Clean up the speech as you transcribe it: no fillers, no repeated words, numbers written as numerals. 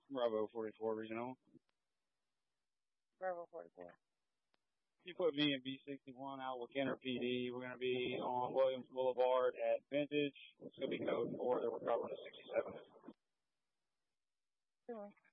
Bravo 44 Regional. Bravo 44. You put me in B61 out with Kenner PD. We're going to be on Williams Boulevard at Vintage. It's going to be code 4 that we're covering the 67. Sure.